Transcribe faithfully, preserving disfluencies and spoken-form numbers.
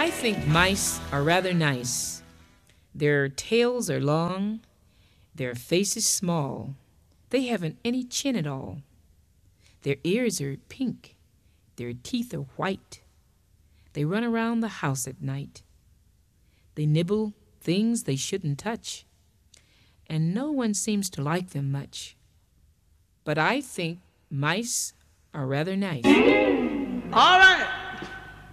I think mice are rather nice. Their tails are long, their faces small. They haven't any chin at all. Their ears are pink, their teeth are white. They run around the house at night. They nibble things they shouldn't touch, and no one seems to like them much. But I think mice are rather nice. All right.